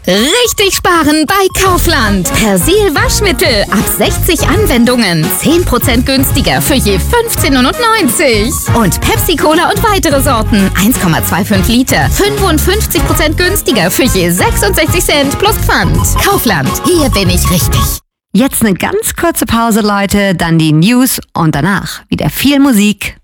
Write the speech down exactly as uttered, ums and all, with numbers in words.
Richtig sparen bei Kaufland. Persil Waschmittel ab sechzig Anwendungen. zehn Prozent günstiger für je fünfzehn neunundneunzig. Und Pepsi Cola und weitere Sorten. eins Komma fünfundzwanzig Liter. fünfundfünfzig Prozent günstiger für je sechsundsechzig Cent plus Pfand. Kaufland. Hier bin ich richtig. Jetzt eine ganz kurze Pause, Leute, dann die News und danach wieder viel Musik.